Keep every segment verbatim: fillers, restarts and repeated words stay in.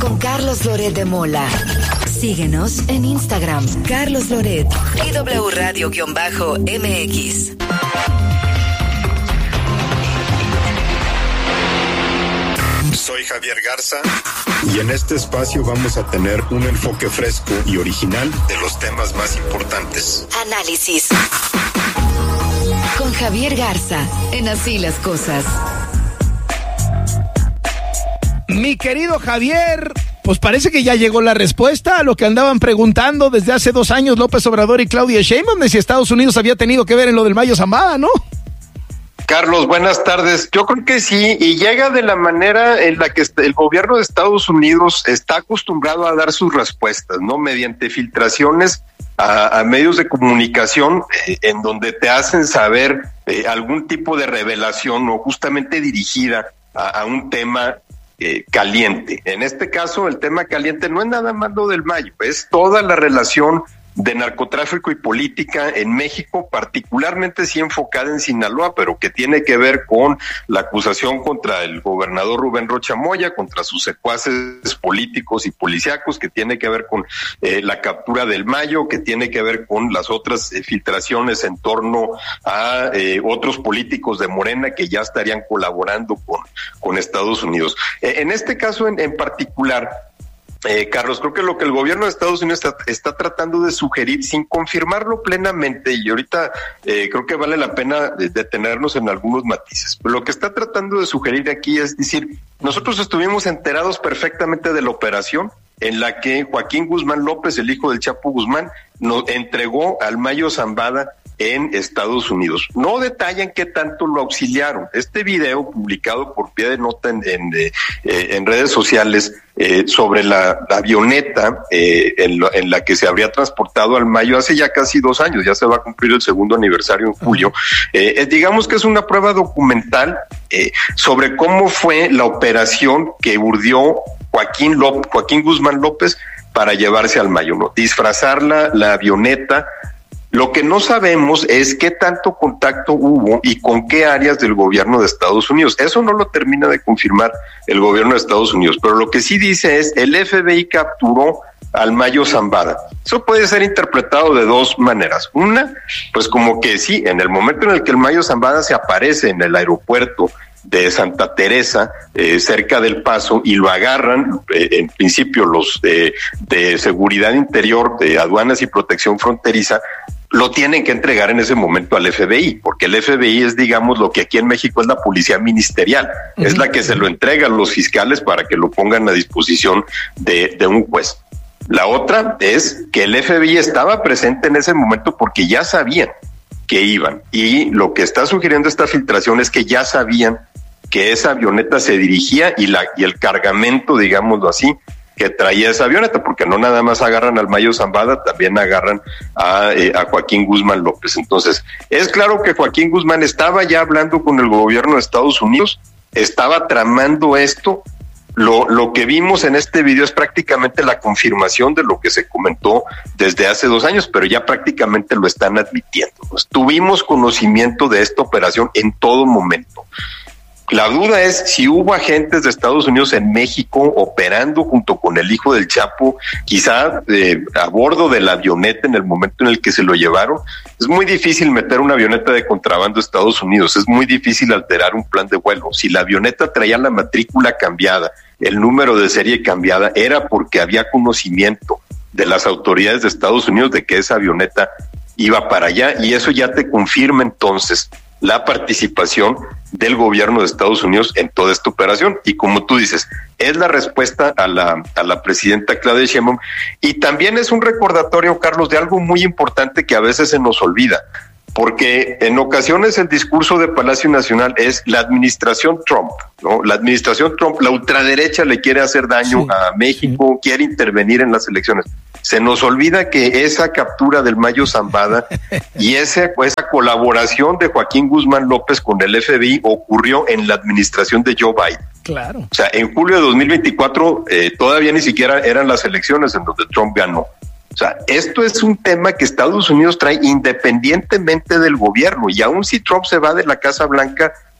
con Carlos Loret de Mola. Síguenos en Instagram, Carlos Loret y W Radio-M X. Soy Javier Garza y en este espacio vamos a tener un enfoque fresco y original de los temas más importantes. Análisis con Javier Garza en Así las Cosas. Mi querido Javier, pues parece que ya llegó la respuesta a lo que andaban preguntando desde hace dos años López Obrador y Claudia Sheinbaum de si Estados Unidos había tenido que ver en lo del Mayo Zambada, ¿no? Carlos, buenas tardes. Yo creo que sí, y llega de la manera en la que el gobierno de Estados Unidos está acostumbrado a dar sus respuestas, ¿no? Mediante filtraciones a, a medios de comunicación eh, en donde te hacen saber eh, algún tipo de revelación o justamente dirigida a, a un tema eh, caliente. En este caso, el tema caliente no es nada más lo del Mayo, es toda la relación de narcotráfico y política en México, particularmente sí enfocada en Sinaloa, pero que tiene que ver con la acusación contra el gobernador Rubén Rocha Moya, contra sus secuaces políticos y policíacos, que tiene que ver con eh, la captura del Mayo, que tiene que ver con las otras eh, filtraciones en torno a eh, otros políticos de Morena que ya estarían colaborando con, con Estados Unidos. Eh, en este caso en, en particular, Eh, Carlos, creo que lo que el gobierno de Estados Unidos está, está tratando de sugerir, sin confirmarlo plenamente, y ahorita eh, creo que vale la pena detenernos en algunos matices, pero lo que está tratando de sugerir aquí es decir, nosotros estuvimos enterados perfectamente de la operación en la que Joaquín Guzmán López, el hijo del Chapo Guzmán, nos entregó al Mayo Zambada en Estados Unidos. No detallan qué tanto lo auxiliaron. Este video publicado por pie de nota en, en, eh, en redes sociales eh, sobre la, la avioneta eh, en, lo, en la que se habría transportado al Mayo hace ya casi dos años, ya se va a cumplir el segundo aniversario en julio. Eh, eh, digamos que es una prueba documental eh, sobre cómo fue la operación que urdió Joaquín, López, Joaquín Guzmán López para llevarse al Mayo, ¿no? Disfrazar la, la avioneta. Lo que no sabemos es qué tanto contacto hubo y con qué áreas del gobierno de Estados Unidos. Eso no lo termina de confirmar el gobierno de Estados Unidos, pero lo que sí dice es el F B I capturó al Mayo Zambada. Eso puede ser interpretado de dos maneras. Una, pues como que sí, en el momento en el que el Mayo Zambada se aparece en el aeropuerto de Santa Teresa, eh, cerca del Paso, y lo agarran, eh, en principio los de, de seguridad interior, de aduanas y protección fronteriza, lo tienen que entregar en ese momento al F B I, porque el F B I es, digamos, lo que aquí en México es la policía ministerial, uh-huh. Es la que se lo entrega a los fiscales para que lo pongan a disposición de, de un juez. La otra es que el F B I estaba presente en ese momento porque ya sabían que iban, y lo que está sugiriendo esta filtración es que ya sabían que esa avioneta se dirigía y la y el cargamento, digámoslo así, que traía esa avioneta, porque no nada más agarran al Mayo Zambada, también agarran a, eh, a Joaquín Guzmán López. Entonces, es claro que Joaquín Guzmán estaba ya hablando con el gobierno de Estados Unidos, estaba tramando esto. Lo, lo que vimos en este video es prácticamente la confirmación de lo que se comentó desde hace dos años, pero ya prácticamente lo están admitiendo. Pues, tuvimos conocimiento de esta operación en todo momento. La duda es si hubo agentes de Estados Unidos en México operando junto con el hijo del Chapo, quizá eh, a bordo de la avioneta en el momento en el que se lo llevaron. Es muy difícil meter una avioneta de contrabando a Estados Unidos, es muy difícil alterar un plan de vuelo. Si la avioneta traía la matrícula cambiada, el número de serie cambiada, era porque había conocimiento de las autoridades de Estados Unidos de que esa avioneta iba para allá, y eso ya te confirma entonces la participación del gobierno de Estados Unidos en toda esta operación. Y como tú dices, es la respuesta a la a la presidenta Claudia Sheinbaum, y también es un recordatorio, Carlos, de algo muy importante que a veces se nos olvida, porque en ocasiones el discurso de Palacio Nacional es la administración Trump, ¿no? La administración Trump, la ultraderecha le quiere hacer daño sí, a México, sí. Quiere intervenir en las elecciones. Se nos olvida que esa captura del Mayo Zambada y esa, esa colaboración de Joaquín Guzmán López con el F B I ocurrió en la administración de Joe Biden. Claro. O sea, en julio de dos mil veinticuatro eh, todavía ni siquiera eran las elecciones en donde Trump ganó. O sea, esto es un tema que Estados Unidos trae independientemente del gobierno, y aun si Trump se va de la Casa Blanca,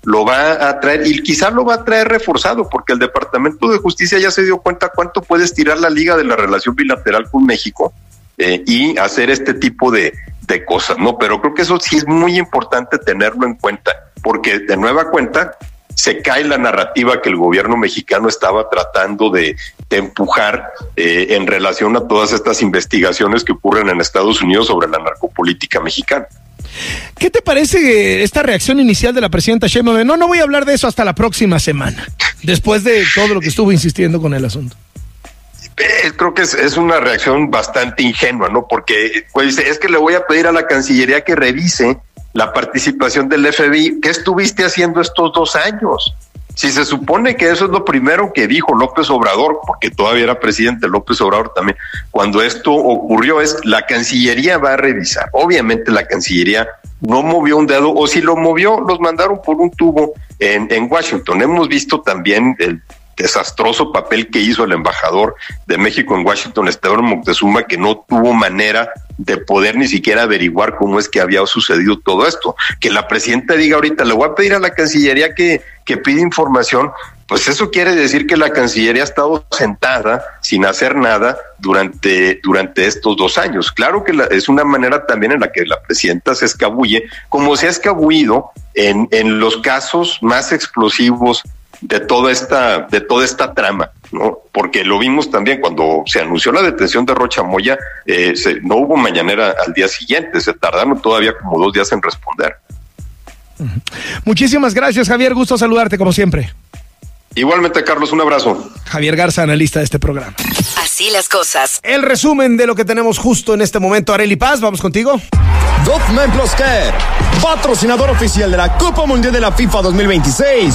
lo va a traer y quizá lo va a traer reforzado, porque el Departamento de Justicia ya se dio cuenta cuánto puede estirar la liga de la relación bilateral con México eh, y hacer este tipo de, de cosas, ¿no? Pero creo que eso sí es muy importante tenerlo en cuenta, porque de nueva cuenta se cae la narrativa que el gobierno mexicano estaba tratando de, de empujar eh, en relación a todas estas investigaciones que ocurren en Estados Unidos sobre la narcopolítica mexicana. ¿Qué te parece esta reacción inicial de la presidenta Sheinbaum? No, no voy a hablar de eso hasta la próxima semana, después de todo lo que estuvo insistiendo con el asunto. Eh, creo que es, es una reacción bastante ingenua, ¿no? Porque pues, dice, es que le voy a pedir a la Cancillería que revise la participación del F B I. ¿Qué estuviste haciendo estos dos años? Si se supone que eso es lo primero que dijo López Obrador, porque todavía era presidente López Obrador también, cuando esto ocurrió, es la Cancillería va a revisar. Obviamente la Cancillería no movió un dedo, o si lo movió, los mandaron por un tubo en, en Washington. Hemos visto también el desastroso papel que hizo el embajador de México en Washington, Esteban Moctezuma, que no tuvo manera de poder ni siquiera averiguar cómo es que había sucedido todo esto. Que la presidenta diga ahorita, le voy a pedir a la Cancillería que, que pida información, pues eso quiere decir que la Cancillería ha estado sentada sin hacer nada durante, durante estos dos años. Claro que la, es una manera también en la que la presidenta se escabulle, como se ha escabullido en, en los casos más explosivos de toda esta, de toda esta trama, ¿no? Porque lo vimos también cuando se anunció la detención de Rocha Moya, eh, se, no hubo mañanera al día siguiente, se tardaron todavía como dos días en responder. Muchísimas gracias, Javier, gusto saludarte como siempre. Igualmente, Carlos, un abrazo. Javier Garza, analista de este programa. Así las cosas. El resumen de lo que tenemos justo en este momento. Arely Paz, vamos contigo. Dove Plus Care, patrocinador oficial de la Copa Mundial de la FIFA dos mil veintiséis,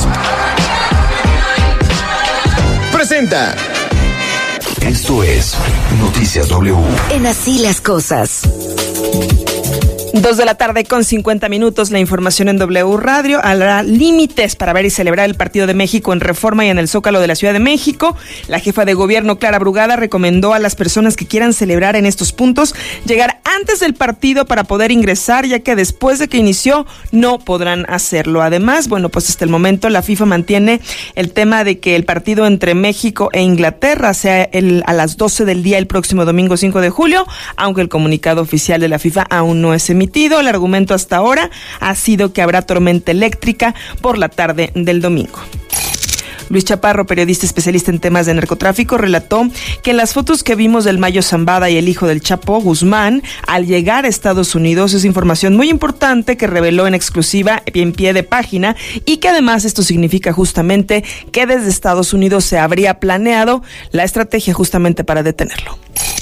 presenta. Esto es Noticias W. En Así las cosas. Dos de la tarde con cincuenta minutos, la información en W Radio. Habrá límites para ver y celebrar el partido de México en Reforma y en el Zócalo de la Ciudad de México. La jefa de gobierno, Clara Brugada, recomendó a las personas que quieran celebrar en estos puntos llegar antes del partido para poder ingresar, ya que después de que inició no podrán hacerlo. Además, bueno, pues hasta el momento la FIFA mantiene el tema de que el partido entre México e Inglaterra sea el, a las doce del día el próximo domingo cinco de julio, aunque el comunicado oficial de la FIFA aún no es emitido. El argumento hasta ahora ha sido que habrá tormenta eléctrica por la tarde del domingo. Luis Chaparro, periodista especialista en temas de narcotráfico, relató que en las fotos que vimos del Mayo Zambada y el hijo del Chapo Guzmán al llegar a Estados Unidos es información muy importante que reveló en exclusiva en pie de página, y que además esto significa justamente que desde Estados Unidos se habría planeado la estrategia justamente para detenerlo.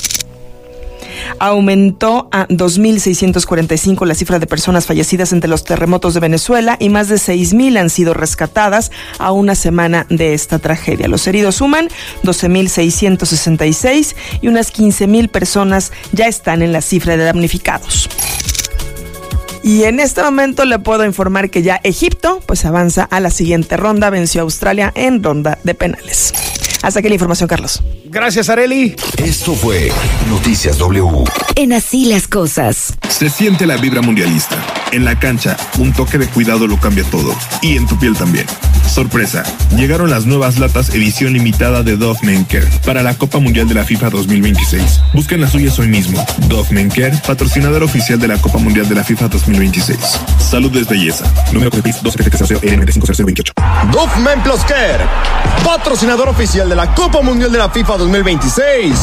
Aumentó a dos mil seiscientos cuarenta y cinco la cifra de personas fallecidas entre los terremotos de Venezuela y más de seis mil han sido rescatadas a una semana de esta tragedia. Los heridos suman doce mil seiscientos sesenta y seis y unas quince mil personas ya están en la cifra de damnificados. Y en este momento le puedo informar que ya Egipto pues avanza a la siguiente ronda, venció a Australia en ronda de penales. Hasta aquí la información, Carlos. Gracias, Arely. Esto fue Noticias W. En Así las cosas. Se siente la vibra mundialista. En la cancha, un toque de cuidado lo cambia todo. Y en tu piel también. Sorpresa, llegaron las nuevas latas edición limitada de Dove Men Care para la Copa Mundial de la FIFA dos mil veintiséis. Busquen las suyas hoy mismo. Dove Men Care, patrocinador oficial de la Copa Mundial de la FIFA dos mil veintiséis. Salud es belleza. Número de P I S dos F T cero E N cinco cero cero veintiocho. Dove Plus Care, patrocinador oficial de la Copa Mundial de la FIFA dos mil veintiséis.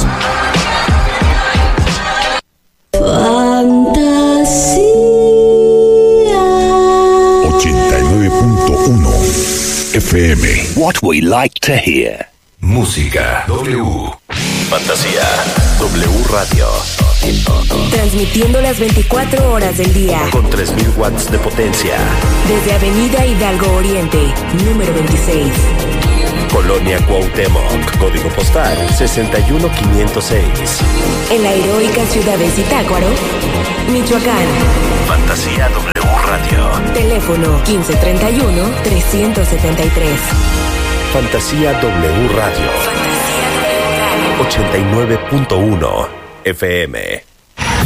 Fantasía ochenta y nueve punto uno F M. What we like to hear. Música W. Fantasía W Radio. Transmitiendo las veinticuatro horas del día. Con tres mil watts de potencia. Desde Avenida Hidalgo Oriente, número veintiséis. Colonia Cuauhtémoc, código postal sesenta y uno quinientos seis. En la heroica ciudad de Zitácuaro, Michoacán. Fantasía W Radio. Teléfono quince treinta y uno trescientos setenta y tres. Fantasía W Radio. ochenta y nueve punto uno F M.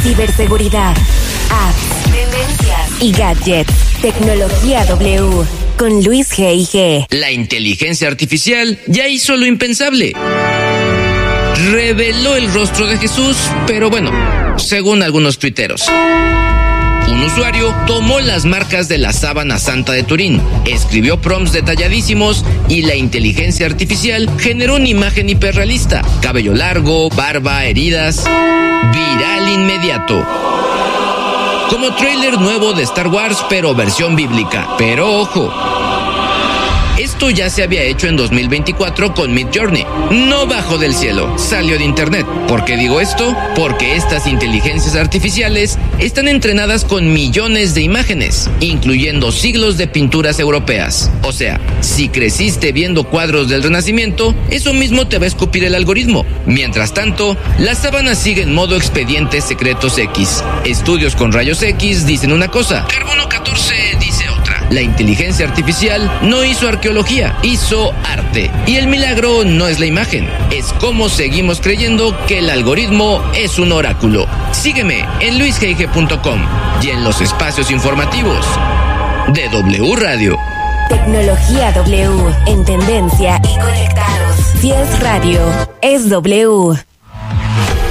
Ciberseguridad, apps, tendencias y gadgets. Tecnología W. con Luis G I G. La inteligencia artificial ya hizo lo impensable. Reveló el rostro de Jesús, pero bueno, según algunos tuiteros. Un usuario tomó las marcas de la sábana santa de Turín, escribió prompts detalladísimos y la inteligencia artificial generó una imagen hiperrealista. Cabello largo, barba, heridas. Viral inmediato. Como tráiler nuevo de Star Wars, pero versión bíblica. Pero ojo, esto ya se había hecho en dos mil veinticuatro con Midjourney. No bajó del cielo, salió de internet. ¿Por qué digo esto? Porque estas inteligencias artificiales están entrenadas con millones de imágenes, incluyendo siglos de pinturas europeas. O sea, si creciste viendo cuadros del Renacimiento, eso mismo te va a escupir el algoritmo. Mientras tanto, la sábana sigue en modo expedientes secretos X. Estudios con rayos X dicen una cosa, carbono catorce dice otra. La inteligencia artificial no hizo arqueología, hizo arte. Y el milagro no es la imagen, es cómo seguimos creyendo que el algoritmo es un oráculo. Sígueme en luis g i g punto com y en los espacios informativos de W Radio. Tecnología W, en tendencia y conectados. Si es radio, es W.